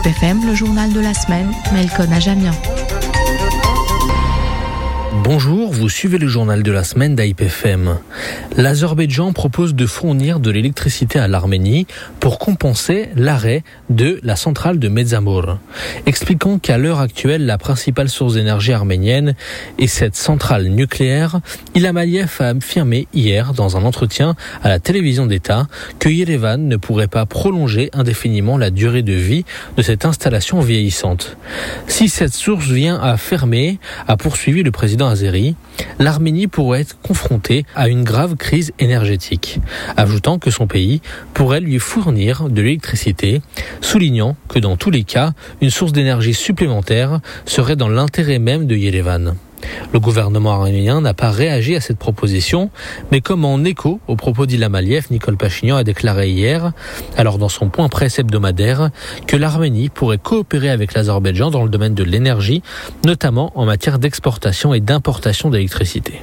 FM, le journal de la semaine, Melkon Ajamian. Bonjour, vous suivez le journal de la semaine d'AIP-FM. L'Azerbaïdjan propose de fournir de l'électricité à l'Arménie pour compenser l'arrêt de la centrale de Metsamor. Expliquant qu'à l'heure actuelle, la principale source d'énergie arménienne est cette centrale nucléaire, Ilham Aliyev a affirmé hier dans un entretien à la télévision d'État que Yerevan ne pourrait pas prolonger indéfiniment la durée de vie de cette installation vieillissante. Si cette source vient à fermer, a poursuivi le président azéri, l'Arménie pourrait être confrontée à une grave crise énergétique, ajoutant que son pays pourrait lui fournir de l'électricité, soulignant que dans tous les cas, une source d'énergie supplémentaire serait dans l'intérêt même de Yerevan. Le gouvernement arménien n'a pas réagi à cette proposition, mais comme en écho aux propos d'Ilham Aliyev, Nicole Pachinian a déclaré hier, alors dans son point presse hebdomadaire, que l'Arménie pourrait coopérer avec l'Azerbaïdjan dans le domaine de l'énergie, notamment en matière d'exportation et d'importation d'électricité.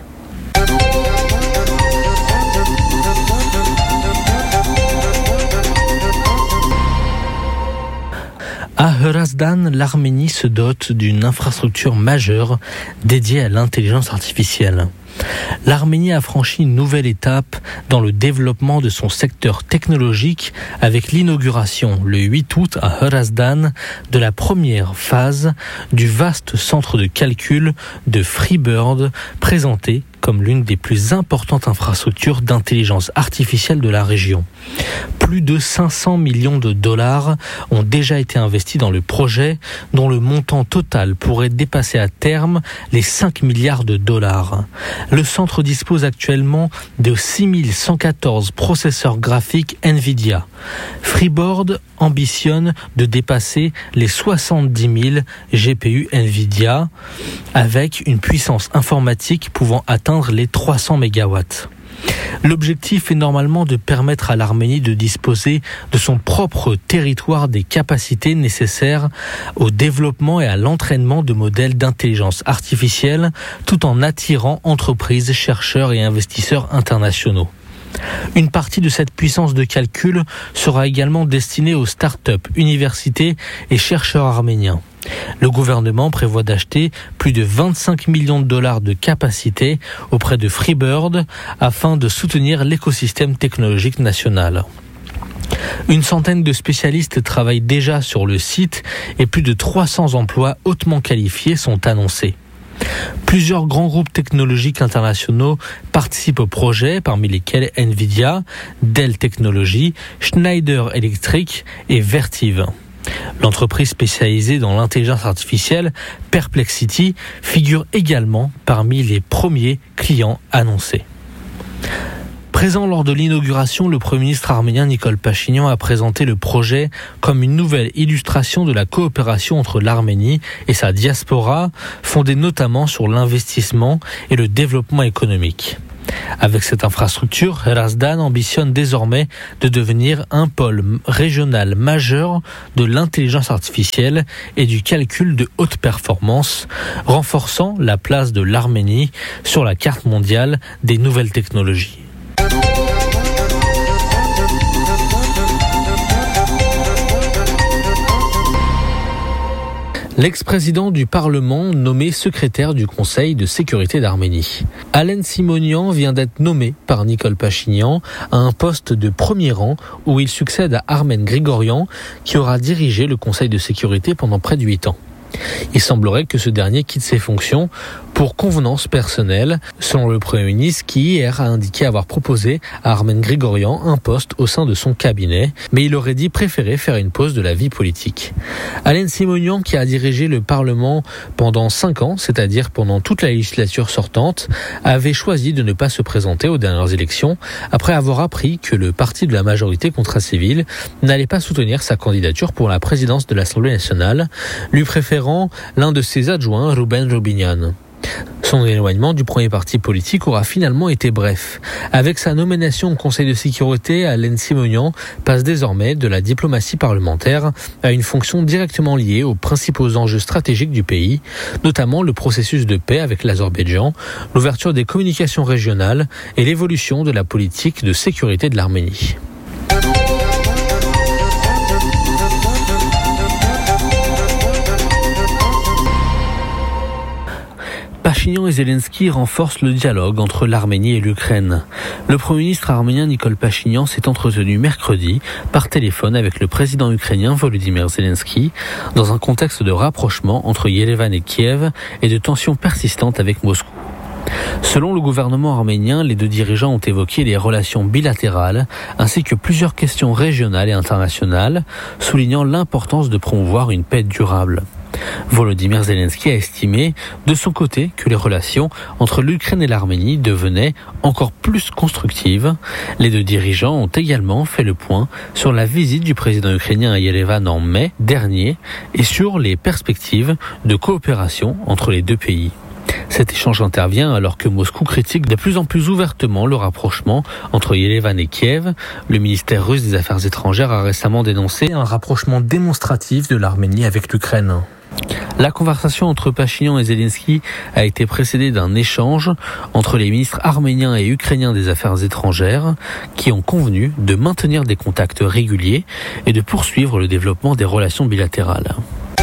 À Hrazdan, l'Arménie se dote d'une infrastructure majeure dédiée à l'intelligence artificielle. L'Arménie a franchi une nouvelle étape dans le développement de son secteur technologique avec l'inauguration le 8 août à Hrazdan de la première phase du vaste centre de calcul de Freebird, présenté comme l'une des plus importantes infrastructures d'intelligence artificielle de la région. Plus de 500 millions de dollars ont déjà été investis dans le projet, dont le montant total pourrait dépasser à terme les 5 milliards de dollars. Le centre dispose actuellement de 6114 processeurs graphiques NVIDIA. Freeboard ambitionne de dépasser les 70 000 GPU NVIDIA avec une puissance informatique pouvant atteindre les 300 MW. L'objectif est normalement de permettre à l'Arménie de disposer de son propre territoire des capacités nécessaires au développement et à l'entraînement de modèles d'intelligence artificielle, tout en attirant entreprises, chercheurs et investisseurs internationaux. Une partie de cette puissance de calcul sera également destinée aux start-up, universités et chercheurs arméniens. Le gouvernement prévoit d'acheter plus de 25 millions de dollars de capacité auprès de Freebird afin de soutenir l'écosystème technologique national. Une centaine de spécialistes travaillent déjà sur le site et plus de 300 emplois hautement qualifiés sont annoncés. Plusieurs grands groupes technologiques internationaux participent au projet, parmi lesquels Nvidia, Dell Technologies, Schneider Electric et Vertiv. L'entreprise spécialisée dans l'intelligence artificielle, Perplexity, figure également parmi les premiers clients annoncés. Présent lors de l'inauguration, le Premier ministre arménien Nicole Pachinian a présenté le projet comme une nouvelle illustration de la coopération entre l'Arménie et sa diaspora, fondée notamment sur l'investissement et le développement économique. Avec cette infrastructure, Hrazdan ambitionne désormais de devenir un pôle régional majeur de l'intelligence artificielle et du calcul de haute performance, renforçant la place de l'Arménie sur la carte mondiale des nouvelles technologies. L'ex-président du Parlement nommé secrétaire du Conseil de sécurité d'Arménie. Alen Simonian vient d'être nommé par Nicole Pachinian à un poste de premier rang où il succède à Armen Grigorian qui aura dirigé le Conseil de sécurité pendant près de 8 ans. Il semblerait que ce dernier quitte ses fonctions pour convenance personnelle, selon le Premier ministre qui hier a indiqué avoir proposé à Armen Grigorian un poste au sein de son cabinet, mais il aurait dit préférer faire une pause de la vie politique. Alen Simonian, qui a dirigé le Parlement pendant 5 ans, c'est-à-dire pendant toute la législature sortante, avait choisi de ne pas se présenter aux dernières élections après avoir appris que le parti de la majorité contracivile n'allait pas soutenir sa candidature pour la présidence de l'Assemblée nationale, lui préférant l'un de ses adjoints, Ruben Rubinian. Son éloignement du premier parti politique aura finalement été bref. Avec sa nomination au Conseil de sécurité, Alen Simonian passe désormais de la diplomatie parlementaire à une fonction directement liée aux principaux enjeux stratégiques du pays, notamment le processus de paix avec l'Azerbaïdjan, l'ouverture des communications régionales et l'évolution de la politique de sécurité de l'Arménie. Pachinian et Zelensky renforcent le dialogue entre l'Arménie et l'Ukraine. Le Premier ministre arménien Nikol Pachinian s'est entretenu mercredi par téléphone avec le président ukrainien Volodymyr Zelensky dans un contexte de rapprochement entre Yerevan et Kiev et de tensions persistantes avec Moscou. Selon le gouvernement arménien, les deux dirigeants ont évoqué les relations bilatérales ainsi que plusieurs questions régionales et internationales, soulignant l'importance de promouvoir une paix durable. Volodymyr Zelensky a estimé de son côté que les relations entre l'Ukraine et l'Arménie devenaient encore plus constructives. Les deux dirigeants ont également fait le point sur la visite du président ukrainien à Yerevan en mai dernier et sur les perspectives de coopération entre les deux pays. Cet échange intervient alors que Moscou critique de plus en plus ouvertement le rapprochement entre Yerevan et Kiev. Le ministère russe des Affaires étrangères a récemment dénoncé un rapprochement démonstratif de l'Arménie avec l'Ukraine. La conversation entre Pachinian et Zelensky a été précédée d'un échange entre les ministres arméniens et ukrainiens des Affaires étrangères qui ont convenu de maintenir des contacts réguliers et de poursuivre le développement des relations bilatérales.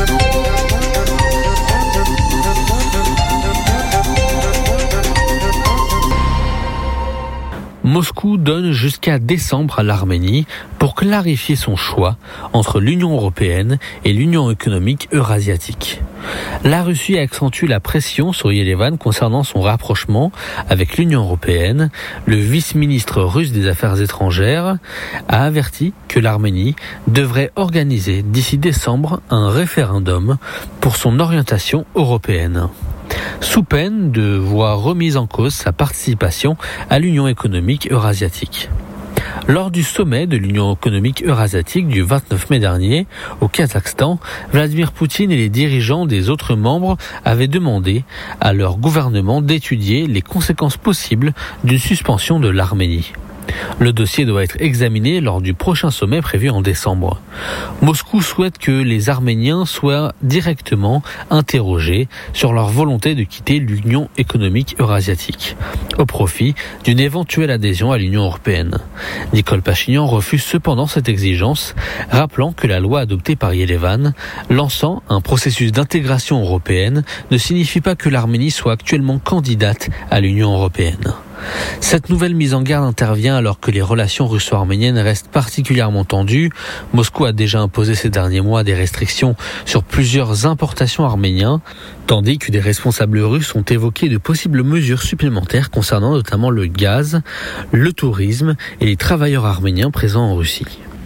Moscou donne jusqu'à décembre à l'Arménie pour clarifier son choix entre l'Union européenne et l'Union économique eurasiatique. La Russie accentue la pression sur Yerevan concernant son rapprochement avec l'Union européenne. Le vice-ministre russe des Affaires étrangères a averti que l'Arménie devrait organiser d'ici décembre un référendum pour son orientation européenne, sous peine de voir remise en cause sa participation à l'Union économique eurasiatique. Lors du sommet de l'Union économique eurasiatique du 29 mai dernier, au Kazakhstan, Vladimir Poutine et les dirigeants des autres membres avaient demandé à leur gouvernement d'étudier les conséquences possibles d'une suspension de l'Arménie. Le dossier doit être examiné lors du prochain sommet prévu en décembre. Moscou souhaite que les Arméniens soient directement interrogés sur leur volonté de quitter l'Union économique eurasiatique, au profit d'une éventuelle adhésion à l'Union européenne. Nikol Pachinian refuse cependant cette exigence, rappelant que la loi adoptée par Yerevan, lançant un processus d'intégration européenne, ne signifie pas que l'Arménie soit actuellement candidate à l'Union européenne. Cette nouvelle mise en garde intervient alors que les relations russo-arméniennes restent particulièrement tendues. Moscou a déjà imposé ces derniers mois des restrictions sur plusieurs importations arméniennes, tandis que des responsables russes ont évoqué de possibles mesures supplémentaires concernant notamment le gaz, le tourisme et les travailleurs arméniens présents en Russie.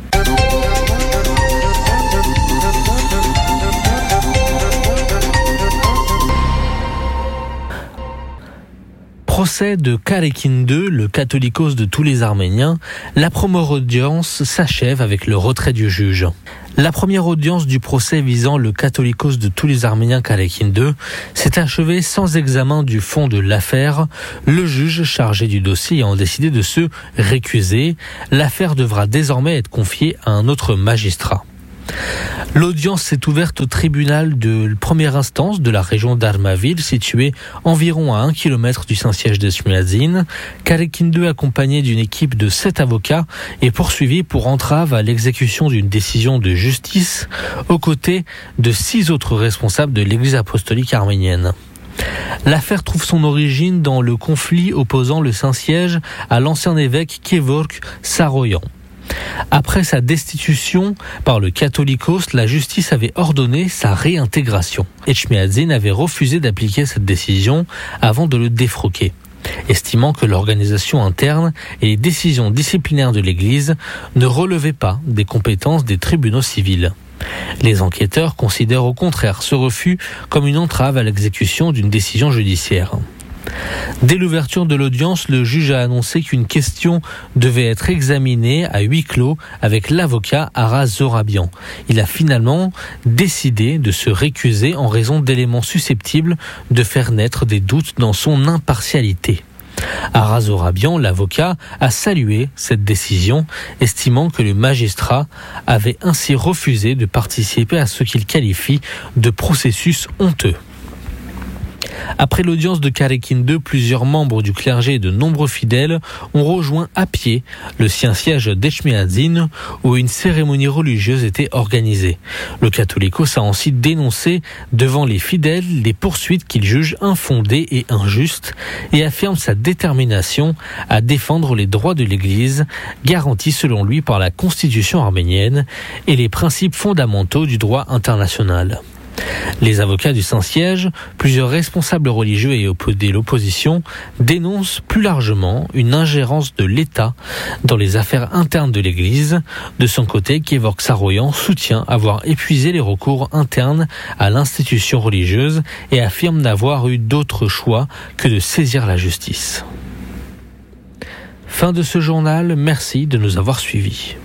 Procès de Karekin II, le catholicos de tous les Arméniens, la première audience s'achève avec le retrait du juge. La première audience du procès visant le catholicos de tous les Arméniens Karekin II s'est achevée sans examen du fond de l'affaire. Le juge chargé du dossier ayant décidé de se récuser, l'affaire devra désormais être confiée à un autre magistrat. L'audience s'est ouverte au tribunal de première instance de la région d'Armavir, situé environ à 1 km du Saint-Siège d'Etchmiadzin. Karekin II, accompagné d'une équipe de 7 avocats, est poursuivi pour entrave à l'exécution d'une décision de justice, aux côtés de 6 autres responsables de l'Église apostolique arménienne. L'affaire trouve son origine dans le conflit opposant le Saint-Siège à l'ancien évêque Kevork Saroyan. Après sa destitution par le catholicos, la justice avait ordonné sa réintégration. Etchmiadzin avait refusé d'appliquer cette décision avant de le défroquer, estimant que l'organisation interne et les décisions disciplinaires de l'Église ne relevaient pas des compétences des tribunaux civils. Les enquêteurs considèrent au contraire ce refus comme une entrave à l'exécution d'une décision judiciaire. Dès l'ouverture de l'audience, le juge a annoncé qu'une question devait être examinée à huis clos avec l'avocat Aras Zorabian. Il a finalement décidé de se récuser en raison d'éléments susceptibles de faire naître des doutes dans son impartialité. Aras Zorabian, l'avocat, a salué cette décision, estimant que le magistrat avait ainsi refusé de participer à ce qu'il qualifie de processus honteux. Après l'audience de Karekin II, plusieurs membres du clergé et de nombreux fidèles ont rejoint à pied le siège d'Echmiadzin où une cérémonie religieuse était organisée. Le Catholicos a ensuite dénoncé devant les fidèles les poursuites qu'il juge infondées et injustes et affirme sa détermination à défendre les droits de l'Église, garantis selon lui par la Constitution arménienne et les principes fondamentaux du droit international. Les avocats du Saint-Siège, plusieurs responsables religieux et de l'opposition dénoncent plus largement une ingérence de l'État dans les affaires internes de l'Église. De son côté, Kevork Saroyan soutient avoir épuisé les recours internes à l'institution religieuse et affirme n'avoir eu d'autre choix que de saisir la justice. Fin de ce journal, merci de nous avoir suivis.